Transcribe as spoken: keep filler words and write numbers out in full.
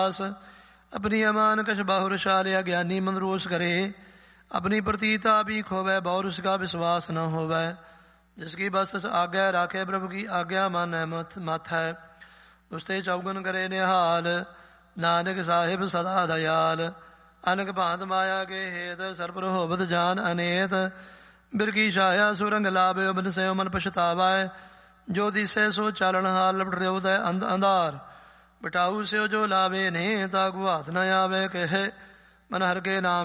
अपनी अमान कश बाहुर शालिया ज्ञानी मन रोष करे। अपनी प्रतीता भी खोवै बहुर उसका विश्वास न होवै। जिसकी बस आज्ञा राखे प्रभु की आज्ञा मानै मत मत है। उसते चौगन करे निहाल नानक साहिब सदा दयाल। अनक भांत माया के हेत सरपर होवत जान अनेत। बिरकी छाया सुरंग लाभ बिन से मन पछतावै। जो दिसे सो चालन हाल लपट अंध अंधार। बटाऊ से जो लावे ने तागु हाथ न आवे कहे मन हर के नाम